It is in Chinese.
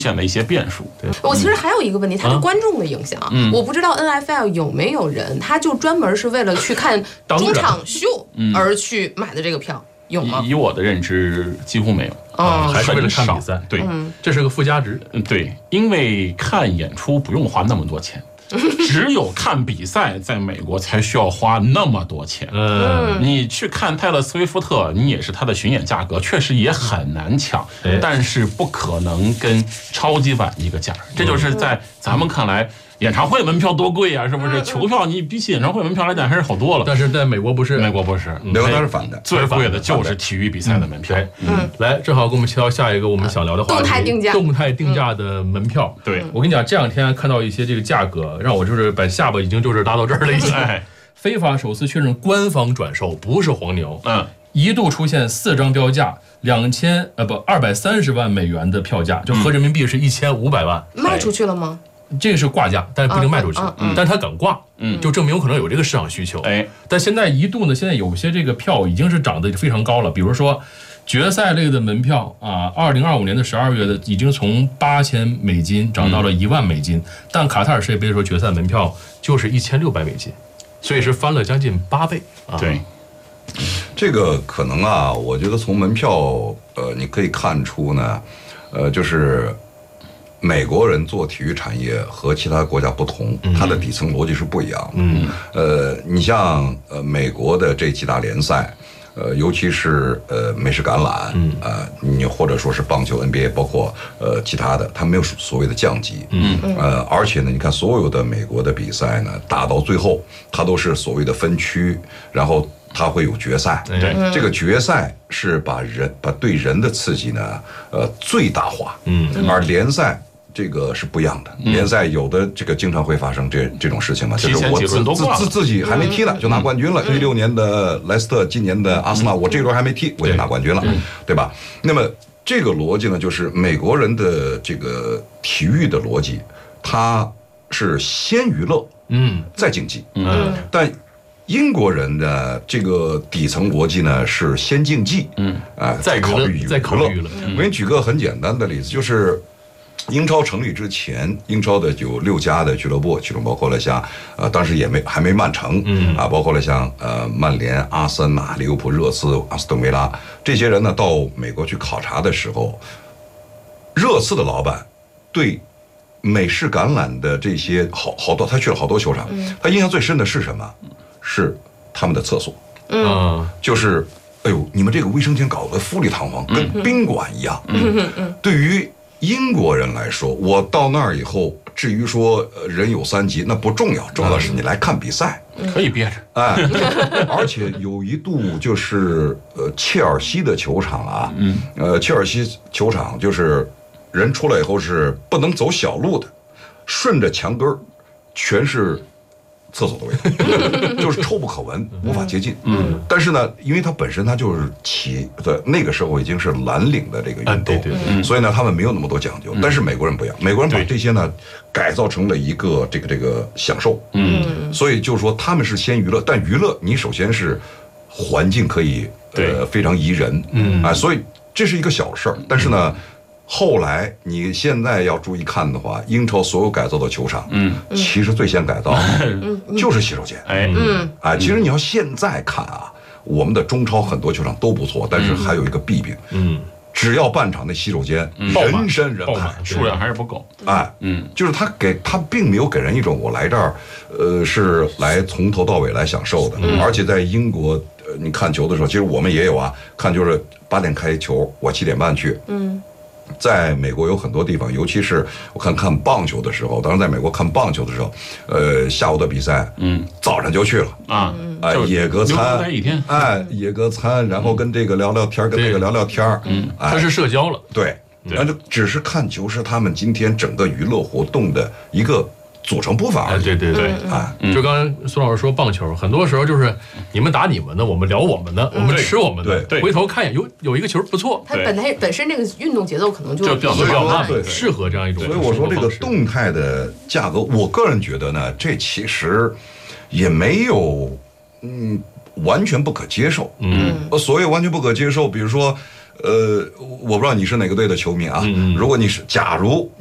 现了一些变数。 我其实还有一个问题，它对观众的影响，我不知道 NFL 有没有人，他就专门是为了去看主场秀而去买的这个票，有吗？ 以我的认知，几乎没有。 还是为了看比赛。 对， 这是个附加值。 对，因为看演出不用花那么多钱。只有看比赛，在美国才需要花那么多钱。你去看泰勒·斯威夫特，你也是他的巡演价格，确实也很难抢，但是不可能跟超级碗一个价。这就是在咱们看来，演唱会门票多贵啊，是不是？球票你比起演唱会门票来讲还是好多了。 但是在美国不是， 美国不是， 美国它是反的， 最贵的就是体育比赛的门票。 来，正好跟我们切到下一个我们想聊的话题，动态定价的门票。 对， 我跟你讲，这两天看到一些这个价格，让我就是把下巴已经就是拉到这儿了已经。非法首次确认官方转售，不是黄牛。一度出现4张标价230万美元的票价，就合人民币是1500万。 卖出去了吗？ 这个是挂价，但是不一定卖出去。但是他敢挂，就证明有可能有这个市场需求。但现在一度呢，现在有些这个票已经是涨得非常高了，比如说决赛类的门票啊，2025年的12月的已经从8000美金涨到了1万美金，但卡塔尔世界杯的时候决赛门票就是1600美金，所以是翻了将近8倍。 对， 这个可能啊，我觉得从门票你可以看出呢，就是美国人做体育产业和其他国家不同，它的底层逻辑是不一样的。你像美国的这几大联赛，尤其是美式橄榄，你或者说是棒球 NBA， 包括其他的，它没有所谓的降级，而且呢，你看所有的美国的比赛呢，打到最后，它都是所谓的分区，然后它会有决赛。这个决赛是把对人的刺激呢，最大化。而联赛这个是不一样的，联赛有的这个经常会发生这种事情嘛，就是我自己还没踢呢就拿冠军了。16年的莱斯特，今年的阿森纳，我这轮还没踢我就拿冠军了，对吧？那么这个逻辑呢，就是美国人的这个体育的逻辑，它是先娱乐，再竞技，但英国人的这个底层逻辑呢是先竞技，再考虑娱乐。我给你举个很简单的例子，就是英超成立之前，英超的有6家的俱乐部，其中包括了像当时还没曼城，包括了像曼联、阿森纳、利物浦、热刺、阿斯顿维拉这些人呢，到美国去考察的时候，热刺的老板对美式橄榄的这些好多，他去了好多球场，他印象最深的是什么？是他们的厕所，就是哎呦，你们这个卫生间搞得富丽堂皇，跟宾馆一样。对于英国人来说，我到那儿以后，至于说人有3级那不重要，重要的是你来看比赛， 可以憋着。 而且有一度就是切尔西的球场啊，切尔西球场就是人出来以后是不能走小路的，顺着墙根儿全是厕所的味道，就是臭不可闻，无法接近。但是呢，因为它本身它就是那个时候已经是蓝领的这个运动，所以呢，他们没有那么多讲究。但是美国人不一样，美国人把这些呢改造成了一个这个享受。所以就是说他们是先娱乐，但娱乐你首先是环境可以非常宜人，所以这是一个小事儿。但是呢，后来你现在要注意看的话，英超所有改造的球场，其实最先改造就是洗手间。其实你要现在看啊，我们的中超很多球场都不错，但是还有一个弊病，只要半场那洗手间人山人海， 数量还是不够。 就是他并没有给人一种我来这儿，是来从头到尾来享受的。而且在英国，你看球的时候，其实我们也有啊，看就是8点开球，我7点半去。在美国有很多地方，尤其是我看棒球的时候，当时在美国看棒球的时候，下午的比赛，早上就去了野个餐，野个餐，然后跟这个聊聊天，跟这个聊聊天， 它是社交了， 对，然后就只是看球是他们今天整个娱乐活动的一个组成部分而已。 对，就刚才苏老师说棒球，很多时候就是你们打你们的，我们聊我们的，我们吃我们的，回头看有一个球不错， 它本身这个运动节奏可能就比较慢， 适合这样一种。 所以我说这个动态的价格，我个人觉得呢，这其实也没有完全不可接受。所谓完全不可接受，比如说我不知道你是哪个队的球迷啊，如果你是，假如